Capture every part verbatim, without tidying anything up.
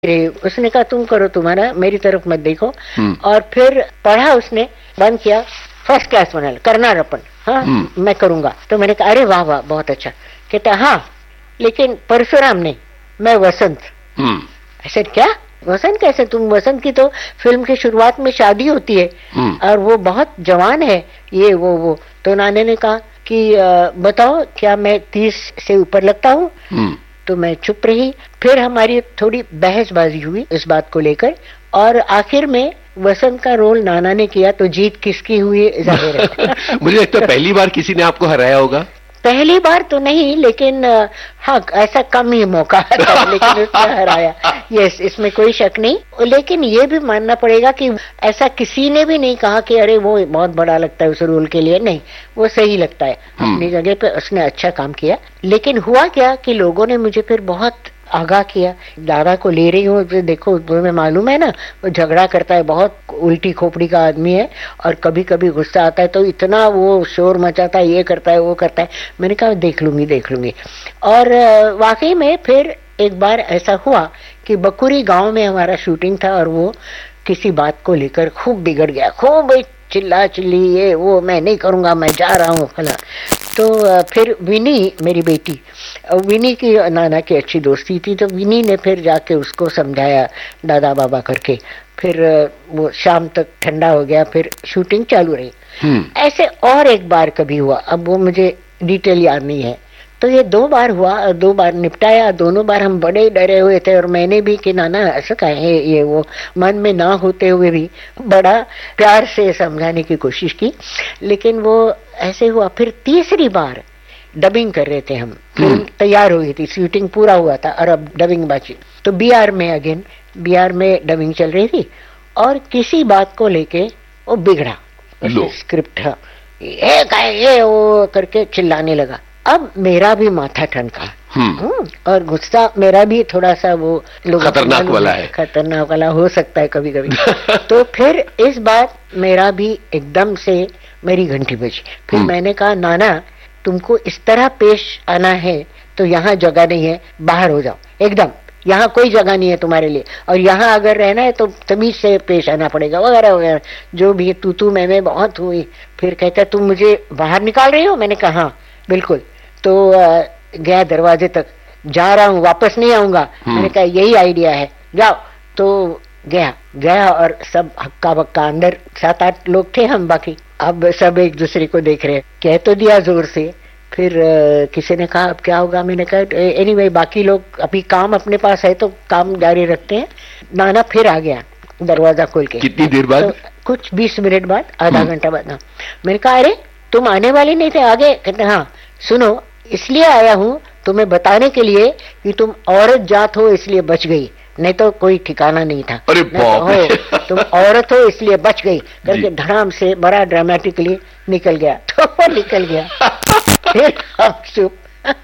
उसने कहा तुम करो तुम्हारा, मेरी तरफ मत देखो। और फिर पढ़ा उसने, बंद किया, फर्स्ट क्लास बना, करना रपन, हाँ मैं करूंगा। तो मैंने कहा अरे वाह वाह बहुत अच्छा। कहता हाँ लेकिन परशुराम नहीं, मैं वसंत। ऐसे क्या वसंत कैसे? तुम वसंत की तो फिल्म की शुरुआत में शादी होती है और वो बहुत जवान है, ये वो वो तो नाने ने कहा कि बताओ क्या मैं तीस से ऊपर लगता हूँ? तो मैं चुप रही। फिर हमारी थोड़ी बहसबाजी हुई इस बात को लेकर और आखिर में वसंत का रोल नाना ने किया तो जीत किसकी हुई जाहिर है। मुझे लगता है पहली बार किसी ने आपको हराया होगा। पहली बार तो नहीं, लेकिन हाँ ऐसा कम ही मौका था, लेकिन उसने हराया। यस, इसमें कोई शक नहीं। लेकिन ये भी मानना पड़ेगा कि ऐसा किसी ने भी नहीं कहा कि अरे वो बहुत बड़ा लगता है उस रोल के लिए, नहीं, वो सही लगता है अपनी जगह पे, उसने अच्छा काम किया। लेकिन हुआ क्या कि लोगों ने मुझे फिर बहुत आगाह किया। दादा को ले रही हूँ, देखो तुम्हें मालूम है ना वो झगड़ा करता है, बहुत उल्टी खोपड़ी का आदमी है और कभी कभी गुस्सा आता है तो इतना वो शोर मचाता है, ये करता है वो करता है। मैंने कहा देख लूंगी देख लूंगी। और वाकई में फिर एक बार ऐसा हुआ कि बकुरी गांव में हमारा शूटिंग था और वो किसी बात को लेकर खूब बिगड़ गया, खूब चिल्ला चिल्ली, ये वो मैं नहीं करूंगा, मैं जा रहा हूँ फला। तो फिर विनी मेरी बेटी, विनी की नाना की अच्छी दोस्ती थी, तो विनी ने फिर जाके उसको समझाया दादा बाबा करके। फिर वो शाम तक ठंडा हो गया, फिर शूटिंग चालू रही। ऐसे और एक बार कभी हुआ, अब वो मुझे डिटेल याद नहीं है। तो ये दो बार हुआ, दो बार निपटाया। दोनों बार हम बड़े डरे हुए थे और मैंने भी कि नाना ऐसा कहे, ये वो मन में ना होते हुए भी बड़ा प्यार से समझाने की कोशिश की, लेकिन वो ऐसे हुआ। फिर तीसरी बार डबिंग कर रहे थे हम, फिल्म तैयार हो गई थी, शूटिंग पूरा हुआ था और अब डबिंग बाकी। तो बिहार में अगेन बिहार में डबिंग चल रही थी और किसी बात को लेके वो बिगड़ा, स्क्रिप्ट है ये कहे ये वो करके चिल्लाने लगा। अब मेरा भी माथा ठनका और गुस्सा मेरा भी थोड़ा सा वो खतरनाक वाला है, खतरनाक वाला हो सकता है कभी कभी। तो फिर इस बार मेरा भी एकदम से मेरी घंटी बजी। फिर मैंने कहा नाना तुमको इस तरह पेश आना है तो यहाँ जगह नहीं है, बाहर हो जाओ एकदम, यहाँ कोई जगह नहीं है तुम्हारे लिए, और यहाँ अगर रहना है तो तमीज से पेश आना पड़ेगा वगैरह वगैरह, जो भी तू तू मैं मैं बहुत हुई। फिर कहता तुम मुझे बाहर निकाल रही हो? मैंने कहा हाँ बिल्कुल। तो आ, गया दरवाजे तक, जा रहा हूँ वापस नहीं आऊंगा। मैंने कहा यही आइडिया है, जाओ। तो गया गया और सब हक्का बक्का, अंदर सात आठ लोग थे हम, बाकी अब सब एक दूसरे को देख रहे। कह तो दिया जोर से। फिर आ, किसी ने कहा अब क्या होगा? मैंने कहा एनीवे बाकी लोग अभी काम अपने पास है तो काम जारी रखते हैं। नाना फिर आ गया दरवाजा खोल के। कितनी देर बाद? तो कुछ बीस मिनट बाद, आधा घंटा बाद। हाँ, मैंने कहा अरे तुम आने वाले नहीं थे आगे? कहते हाँ सुनो इसलिए आया हूँ तुम्हें बताने के लिए कि तुम औरत जात हो इसलिए बच गई, नहीं तो कोई ठिकाना नहीं था। अरे बाप रे। हो तुम औरत हो इसलिए बच गई करके धड़ाम से बड़ा ड्रामेटिकली निकल गया। तो वो निकल गया। फिर हम चुप।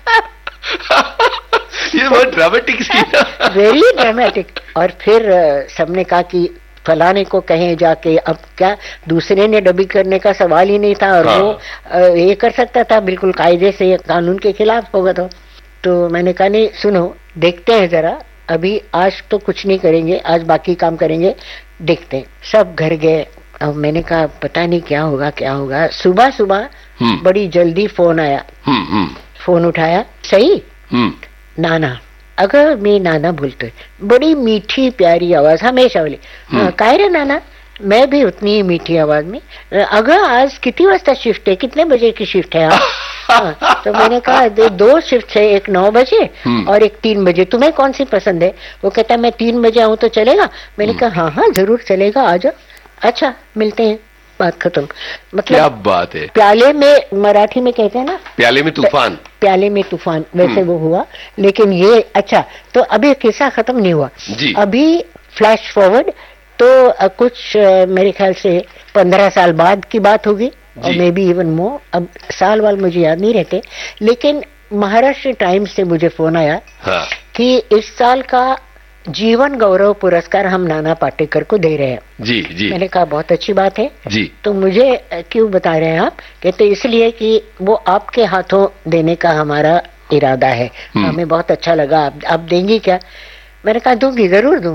ये बहुत ड्रामेटिक सीन, वेरी ड्रामेटिक। और फिर सबने कहा कि फलाने को कहें जाके, अब क्या दूसरे ने डबिंग करने का सवाल ही नहीं था और हाँ। वो ये कर सकता था, बिल्कुल कायदे से कानून के खिलाफ होगा। तो तो मैंने कहा नहीं सुनो देखते हैं जरा, अभी आज तो कुछ नहीं करेंगे, आज बाकी काम करेंगे, देखते हैं। सब घर गए। अब मैंने कहा पता नहीं क्या होगा क्या होगा। सुबह सुबह बड़ी जल्दी फोन आया, फोन उठाया, सही नाना, अगर मैं नाना बोलते, बड़ी मीठी प्यारी आवाज हमेशा वाली, काय रे नाना, मैं भी उतनी ही मीठी आवाज में, अगर आज कितनी वाजता शिफ्ट है, कितने बजे की शिफ्ट है आप? हाँ, तो मैंने कहा दो शिफ्ट है, एक नौ बजे और एक तीन बजे, तुम्हें कौन सी पसंद है? वो कहता मैं तीन बजे आऊँ तो चलेगा? मैंने कहा हाँ हाँ जरूर चलेगा, आ जाओ। अच्छा मिलते हैं, बात खत्म। मतलब क्या बात है। प्याले में, मराठी में कहते हैं ना प्याले में तूफान, प्याले में तूफान, वैसे वो हुआ। लेकिन ये अच्छा, तो अभी किस्सा खत्म नहीं हुआ जी। अभी फ्लैश फॉरवर्ड तो कुछ मेरे ख्याल से पंद्रह साल बाद की बात होगी, और मे बी इवन मोर। अब साल वाल मुझे याद नहीं रहते, लेकिन महाराष्ट्र टाइम्स से मुझे फोन आया हाँ। कि इस साल का जीवन गौरव पुरस्कार हम नाना पाटेकर को दे रहे हैं। जी जी। मैंने कहा बहुत अच्छी बात है जी। तो मुझे क्यों बता रहे हैं आप? कहते इसलिए कि वो आपके हाथों देने का हमारा इरादा है, हमें बहुत अच्छा लगा। आप, आप देंगी क्या? मैंने कहा दूंगी, जरूर दूंगी।